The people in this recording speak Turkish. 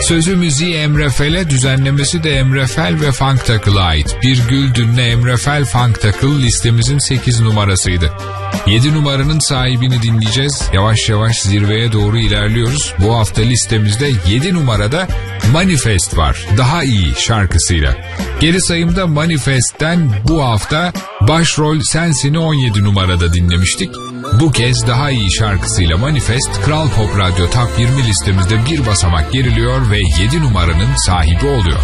Sözü müziği Emre Fel'e, düzenlemesi de Emre Fel ve Funk Takıl'a ait. Bir Gül Dünle Emre Fel Funk Takıl listemizin 8 numarasıydı. 7 numaranın sahibini dinleyeceğiz. Yavaş yavaş zirveye doğru ilerliyoruz. Bu hafta listemizde 7 numarada Manifest var. Daha iyi şarkısıyla. Geri sayımda Manifest'ten bu hafta Başrol Sensin'i 17 numarada dinlemiştik. Bu kez daha iyi şarkısıyla Manifest, Kral Pop Radyo Top 20 listemizde bir basamak geriliyor ve 7 numaranın sahibi oluyor.